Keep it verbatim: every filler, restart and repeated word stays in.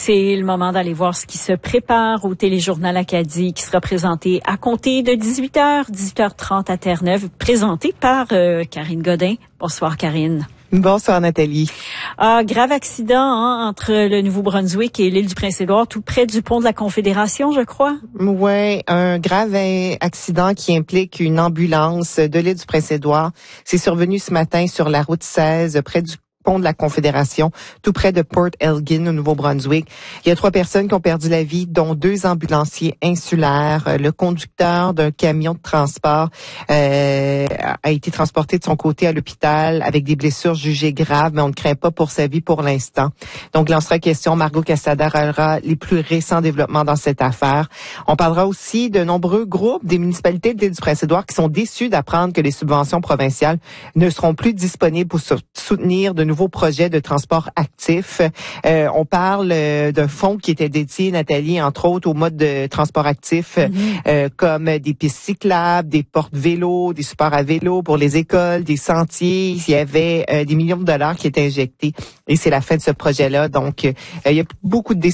c'est le moment d'aller voir ce qui se prépare au Téléjournal Acadie qui sera présenté à compter de dix-huit heures, dix-huit heures trente à Terre-Neuve, présenté par euh, Karine Godin. Bonsoir Karine. Bonsoir Nathalie. Ah, grave accident hein, entre le Nouveau-Brunswick et l'île du Prince-Édouard, tout près du pont de la Confédération, je crois. Ouais, un grave accident qui implique une ambulance de l'île du Prince-Édouard. C'est survenu ce matin sur la route seize, près du pont de la Confédération, tout près de Port Elgin, au Nouveau-Brunswick. Il y a trois personnes qui ont perdu la vie, dont deux ambulanciers insulaires. Le conducteur d'un camion de transport euh, a été transporté de son côté à l'hôpital avec des blessures jugées graves, mais on ne craint pas pour sa vie pour l'instant. Donc, là, on sera question, Margot Cassada aura les plus récents développements dans cette affaire. On parlera aussi de nombreux groupes des municipalités de l'île du Prince-Édouard qui sont déçus d'apprendre que les subventions provinciales ne seront plus disponibles pour soutenir de nouveaux projets de transport actif. Euh, on parle euh, d'un fonds qui était dédié, Nathalie, entre autres, au mode de transport actif, mm-hmm. euh, comme des pistes cyclables, des portes vélos, des supports à vélo pour les écoles, des sentiers. Il y avait euh, des millions de dollars qui étaient injectés et c'est la fin de ce projet-là. Donc, euh, il y a beaucoup de